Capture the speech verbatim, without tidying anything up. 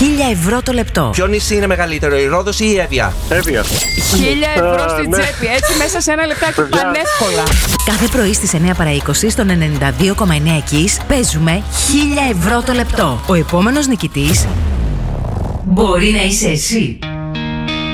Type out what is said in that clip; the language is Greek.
χίλια ευρώ το λεπτό. Ποιο νησί είναι μεγαλύτερο, η Ρόδος ή η Εύβοια? Εύβοια. Χίλια ευρώ Α, στην ναι. τσέπη. Έτσι μέσα σε ένα λεπτάκι Παιδιά. πανεύκολα. Κάθε πρωί στις εννιά παρά είκοσι στον ενενήντα δύο κόμμα εννιά Kiss παίζουμε χίλια ευρώ το λεπτό. Ο επόμενος νικητής μπορεί να είσαι εσύ.